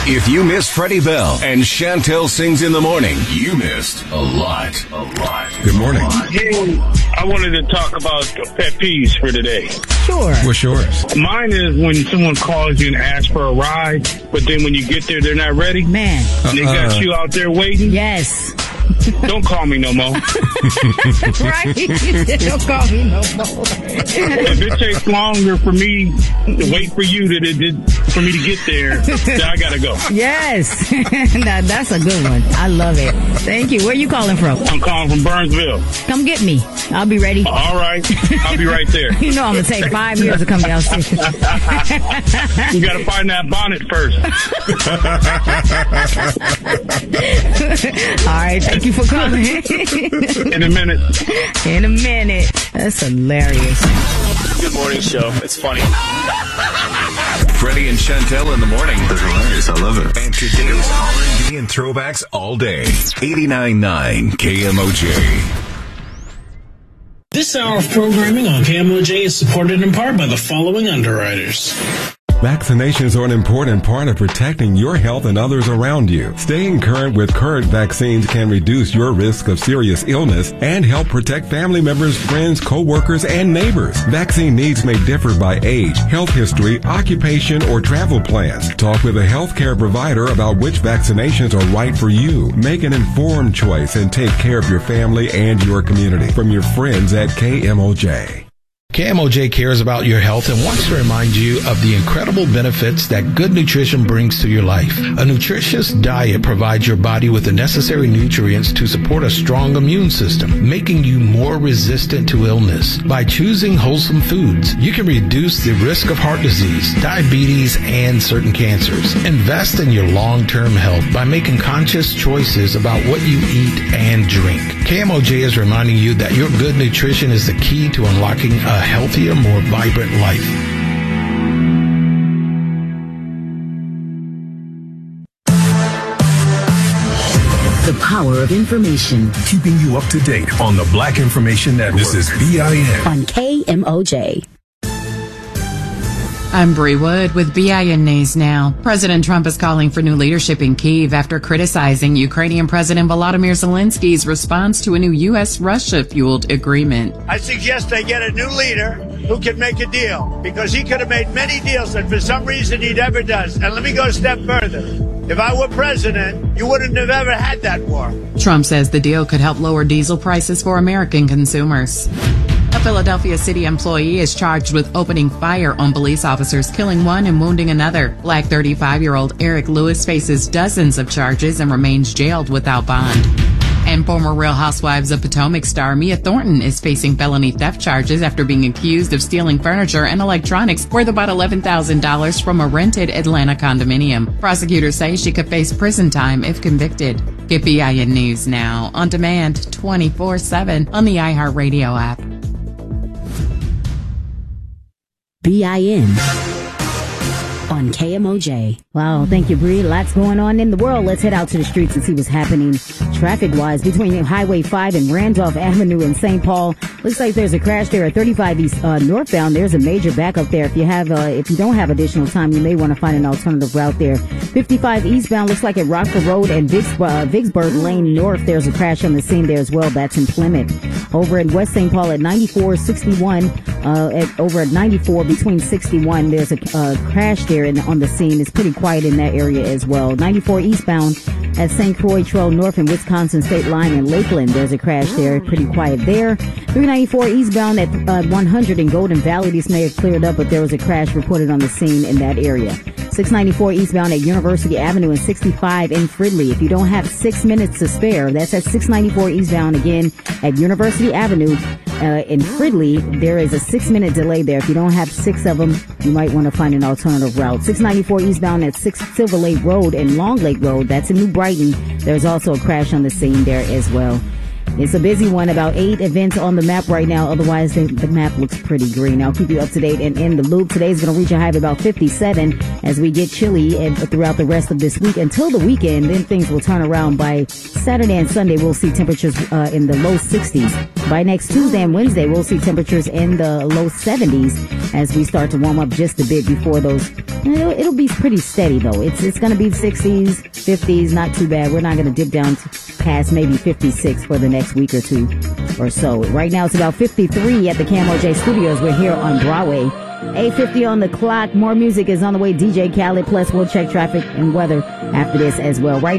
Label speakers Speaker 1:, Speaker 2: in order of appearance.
Speaker 1: If you missed Freddie Bell and Chantel Sings in the Morning, you missed a lot. Good morning.
Speaker 2: Hey, I wanted to talk about pet peeves for today.
Speaker 3: Sure.
Speaker 4: What's yours?
Speaker 2: Mine is when someone calls you and asks for a ride, but then when you get there, they're not ready.
Speaker 3: Man.
Speaker 2: They got you out there waiting.
Speaker 3: Yes.
Speaker 2: Don't call me no more.
Speaker 3: Right? Don't call me no more.
Speaker 2: If it takes longer for me to wait for you than it did for me to get there, then I gotta go.
Speaker 3: Yes. Now, that's a good one. I love it. Thank you. Where are you calling from?
Speaker 2: I'm calling from Burnsville.
Speaker 3: Come get me. I'll be ready.
Speaker 2: All right. I'll be right there.
Speaker 3: You know I'm going to take 5 years to come downstairs.
Speaker 2: You gotta find that bonnet first.
Speaker 3: All right. Thank you for calling.
Speaker 2: In a minute.
Speaker 3: In a minute. That's hilarious.
Speaker 5: Good morning show. It's funny.
Speaker 1: Freddie and Chantel in the morning.
Speaker 4: That's hilarious. I love it.
Speaker 1: And today's R&B and throwbacks all day. 89.9 KMOJ.
Speaker 6: This hour of programming on KMOJ is supported in part by the following underwriters.
Speaker 7: Vaccinations are an important part of protecting your health and others around you. Staying current with current vaccines can reduce your risk of serious illness and help protect family members, friends, co-workers, and neighbors. Vaccine needs may differ by age, health history, occupation, or travel plans. Talk with a healthcare provider about which vaccinations are right for you. Make an informed choice and take care of your family and your community. From your friends at KMOJ.
Speaker 8: KMOJ cares about your health and wants to remind you of the incredible benefits that good nutrition brings to your life. A nutritious diet provides your body with the necessary nutrients to support a strong immune system, making you more resistant to illness. By choosing wholesome foods, you can reduce the risk of heart disease, diabetes, and certain cancers. Invest in your long-term health by making conscious choices about what you eat and drink. KMOJ is reminding you that your good nutrition is the key to unlocking a healthier, more vibrant life.
Speaker 9: The power of information.
Speaker 1: Keeping you up to date on the Black Information Network. This is BIN.
Speaker 9: On KMOJ.
Speaker 10: I'm Bree Wood with BIN News Now. President Trump is calling for new leadership in Kyiv after criticizing Ukrainian President Volodymyr Zelensky's response to a new U.S.-Russia-fueled agreement.
Speaker 11: I suggest they get a new leader who can make a deal, because he could have made many deals that for some reason he never does. And let me go a step further. If I were president, you wouldn't have ever had that war.
Speaker 10: Trump says the deal could help lower diesel prices for American consumers. A Philadelphia city employee is charged with opening fire on police officers, killing one and wounding another. Black 35-year-old Eric Lewis faces dozens of charges and remains jailed without bond. And former Real Housewives of Potomac star Mia Thornton is facing felony theft charges after being accused of stealing furniture and electronics worth about $11,000 from a rented Atlanta condominium. Prosecutors say she could face prison time if convicted. Get BIN News Now on demand 24/7 on the iHeartRadio app.
Speaker 9: BIN on KMOJ.
Speaker 3: Wow, thank you, Bree. Lots going on in the world. Let's head out to the streets and see what's happening traffic-wise between Highway 5 and Randolph Avenue in St. Paul. Looks like there's a crash there at 35 East northbound. There's a major backup there. If you don't have additional time, you may want to find an alternative route there. 55 eastbound looks like at Rockford Road and Vicksburg Lane North. There's a crash on the scene there as well. That's in Plymouth. Over at West St. Paul at 94-61, over at 94 between 61, there's a crash there on the scene. It's pretty quiet in that area as well. 94 eastbound at St. Croix Trail North and Wisconsin State Line in Lakeland. There's a crash there. Pretty quiet there. 394 eastbound at 100 in Golden Valley. These may have cleared up, but there was a crash reported on the scene in that area. 694 eastbound at University Avenue and 65 in Fridley. If you don't have 6 minutes to spare, that's at 694 eastbound again at University Avenue in Fridley. There is a 6-minute delay there. If you don't have 6 of them, you might want to find an alternative route. 694 eastbound at 6 Silver Lake Road and Long Lake Road. That's in New Brighton. There's also a crash on the scene there as well. It's a busy one. About 8 events on the map right now. Otherwise, the map looks pretty green. I'll keep you up to date and in the loop. Today's going to reach a high of about 57 as we get chilly and throughout the rest of this week until the weekend. Then things will turn around by Saturday and Sunday. We'll see temperatures in the low 60s. By next Tuesday and Wednesday, we'll see temperatures in the low 70s as we start to warm up just a bit before those. It'll be pretty steady, though. It's going to be 60s, 50s, not too bad. We're not going to dip down past maybe 56 for the next week or two or so. Right now, it's about 53 at the KMOJ studios. We're here on Broadway. 8:50 on the clock. More music is on the way. DJ Khaled, plus we'll check traffic and weather after this as well. Right